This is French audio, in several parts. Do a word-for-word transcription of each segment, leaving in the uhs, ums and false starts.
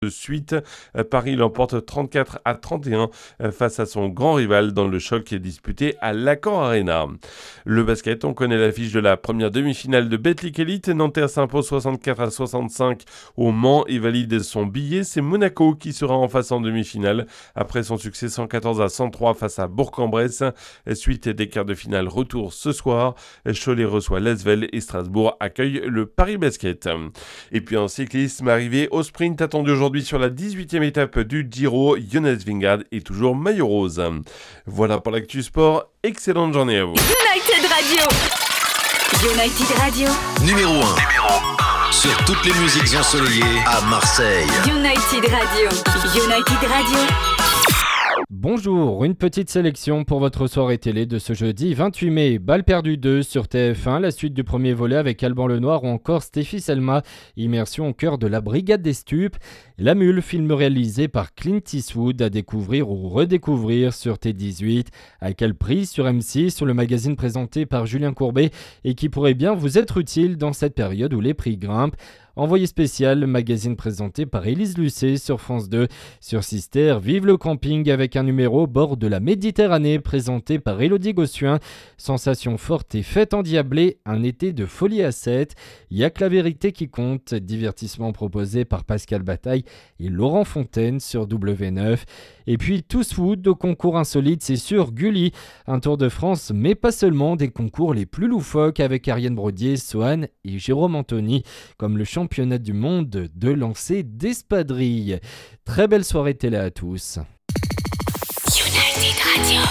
de suite. Paris l'emporte trente-quatre à trente et un face à son grand rival dans le choc qui est disputé à l'Accor Arena. Le basket, on connaît l'affiche de la première demi-finale de Betclic Elite. Nanterre s'impose soixante-quatre à soixante-cinq au Mans et valide son billet. C'est Monaco qui sera en face en demi-finale après son succès cent quatorze à cent trois face à Bourg-en-Bresse. Suite des quarts de finale, retour ce soir. Cholet reçoit l'Asvel et Strasbourg accueille le Paris Basket. Et puis en cyclisme, arrivé au sprint attendu aujourd'hui sur la dix-huitième étape du Giro, Jonas Vingegaard est toujours maillot rose. Voilà pour l'actu sport, excellente journée à vous. United Radio. United Radio. Numéro un. Numéro un. Sur toutes les musiques ensoleillées à Marseille. United Radio. United Radio. Bonjour, une petite sélection pour votre soirée télé de ce jeudi vingt-huit mai. Balle perdue deux sur T F un, la suite du premier volet avec Alban Lenoir ou encore Stéphie Selma. Immersion au cœur de la Brigade des Stupes. La Mule, film réalisé par Clint Eastwood à découvrir ou redécouvrir sur T dix-huit. À quel prix sur M six, sur le magazine présenté par Julien Courbet et qui pourrait bien vous être utile dans cette période où les prix grimpent. Envoyé spécial, le magazine présenté par Élise Lucet sur France deux. Sur Sister, vive le camping avec un numéro au bord de la Méditerranée présenté par Élodie Gossuin. Sensation forte et fête endiablée, un été de folie à sept. Y'a que la vérité qui compte, divertissement proposé par Pascal Bataille et Laurent Fontaine sur W neuf. Et puis tous Wood au concours insolite, c'est sur Gulli. Un tour de France, mais pas seulement, des concours les plus loufoques avec Ariane Brodier, Sohan et Jérôme Anthony, comme le championnat du monde de lancer d'espadrilles. Très belle soirée télé à tous. United Radio.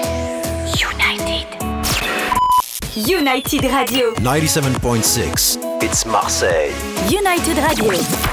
United. United Radio. quatre-vingt-dix-sept point six. It's Marseille. United Radio.